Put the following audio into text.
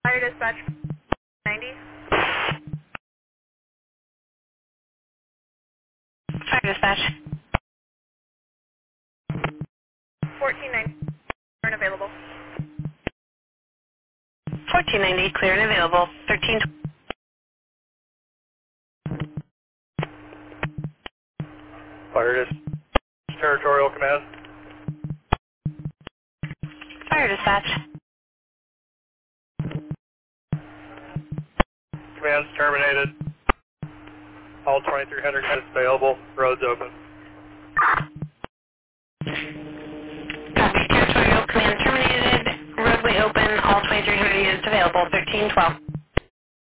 Fire dispatch 90. Fire dispatch. 1490. Unavailable. 1490, clear and available. 13. Fire Territorial Command. Fire dispatch. Command's terminated. All 2300 units available. Roads open. Copy. Territorial command terminated. Roadway open. All 2300 units available. 1312.